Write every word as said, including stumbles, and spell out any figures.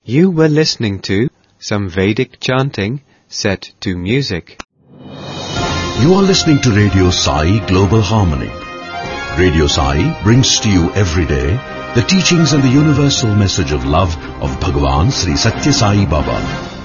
You were listening to some Vedic chanting set to music. You are listening to Radio Sai Global Harmony. Radio Sai brings to you every day the teachings and the universal message of love of Bhagavan Sri Satya Sai Baba.